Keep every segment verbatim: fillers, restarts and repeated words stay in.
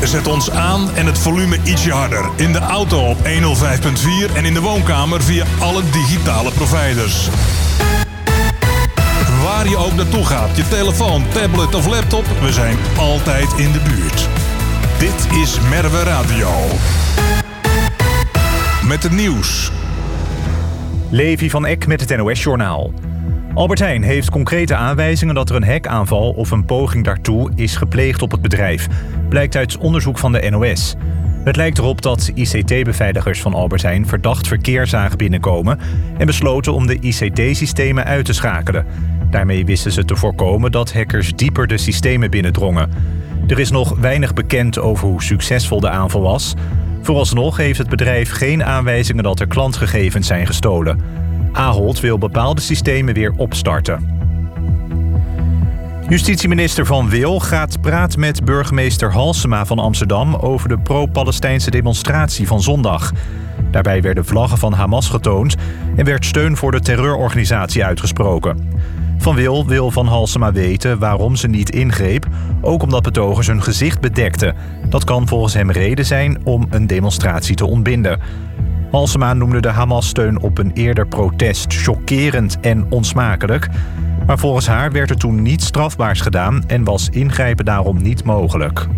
Zet ons aan en het volume ietsje harder. In de auto op honderdvijf komma vier en in de woonkamer via alle digitale providers. Waar je ook naartoe gaat, je telefoon, tablet of laptop, we zijn altijd in de buurt. Dit is Merwe Radio. Met het nieuws. Levi van Eck met het N O S-journaal. Albert Heijn heeft concrete aanwijzingen dat er een hackaanval of een poging daartoe is gepleegd op het bedrijf. Blijkt uit onderzoek van de N O S. Het lijkt erop dat I C T-beveiligers van Albert Heijn verdacht verkeer zagen binnenkomen en besloten om de I C T-systemen uit te schakelen. Daarmee wisten ze te voorkomen dat hackers dieper de systemen binnendrongen. Er is nog weinig bekend over hoe succesvol de aanval was. Vooralsnog heeft het bedrijf geen aanwijzingen dat er klantgegevens zijn gestolen. Ahold wil bepaalde systemen weer opstarten. Justitieminister Van Wil gaat praten met burgemeester Halsema van Amsterdam over de pro-Palestijnse demonstratie van zondag. Daarbij werden vlaggen van Hamas getoond en werd steun voor de terreurorganisatie uitgesproken. Van Wil wil van Halsema weten waarom ze niet ingreep, ook omdat betogers hun gezicht bedekten. Dat kan volgens hem reden zijn om een demonstratie te ontbinden. Halsema noemde de Hamas-steun op een eerder protest chockerend en onsmakelijk. Maar volgens haar werd er toen niets strafbaars gedaan en was ingrijpen daarom niet mogelijk.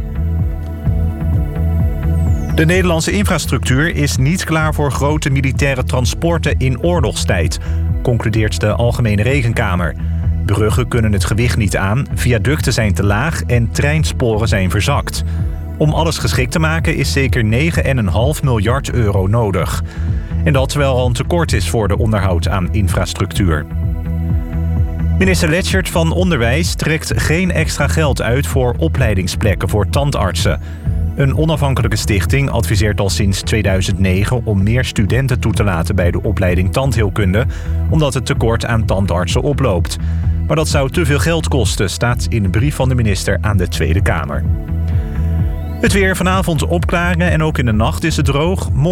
De Nederlandse infrastructuur is niet klaar voor grote militaire transporten in oorlogstijd, concludeert de Algemene Rekenkamer. Bruggen kunnen het gewicht niet aan, viaducten zijn te laag en treinsporen zijn verzakt. Om alles geschikt te maken is zeker negen komma vijf miljard euro nodig. En dat terwijl al een tekort is voor de onderhoud aan infrastructuur. Minister Letchert van Onderwijs trekt geen extra geld uit voor opleidingsplekken voor tandartsen. Een onafhankelijke stichting adviseert al sinds tweeduizend negen om meer studenten toe te laten bij de opleiding tandheelkunde, omdat het tekort aan tandartsen oploopt. Maar dat zou te veel geld kosten, staat in een brief van de minister aan de Tweede Kamer. Het weer, vanavond opklaringen en ook in de nacht is het droog.